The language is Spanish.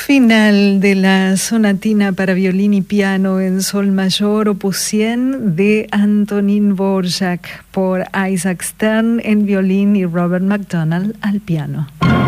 Final de la sonatina para violín y piano en sol mayor, opus 100 de Antonín Dvořák por Isaac Stern en violín y Robert McDonald al piano.